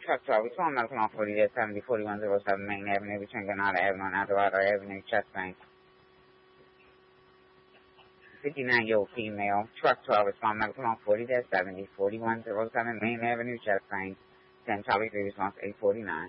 Truck 12, respond medical on 40 dash 70, 4107 Main Avenue, between Granada Avenue and Eldorado Avenue, Chesapeake. 59-year-old female. Truck 12, respond medical on 40 dash 70, 4107 Main Avenue, Chesapeake. 10 Charlie 3, response 849.